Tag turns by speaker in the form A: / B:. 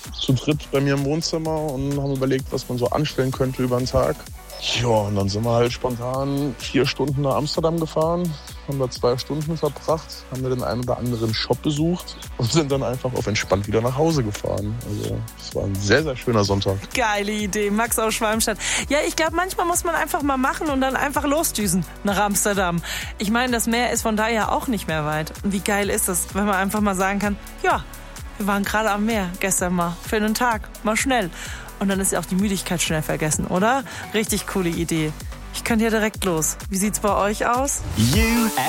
A: zu dritt bei mir im Wohnzimmer und haben überlegt, was man so anstellen könnte über den Tag. Ja, und dann sind wir halt spontan 4 Stunden nach Amsterdam gefahren, haben da 2 Stunden verbracht, haben wir den einen oder anderen Shop besucht und sind dann einfach auf entspannt wieder nach Hause gefahren. Also es war ein sehr, sehr schöner Sonntag.
B: Geile Idee, Max aus Schwalmstadt. Ja, ich glaube, manchmal muss man einfach mal machen und dann einfach losdüsen nach Amsterdam. Ich meine, das Meer ist von da ja auch nicht mehr weit. Und wie geil ist es, wenn man einfach mal sagen kann, ja, wir waren gerade am Meer gestern mal, für einen Tag, mal schnell. Und dann ist ja auch die Müdigkeit schnell vergessen, oder? Richtig coole Idee. Ich könnte ja direkt los. Wie sieht's bei euch aus?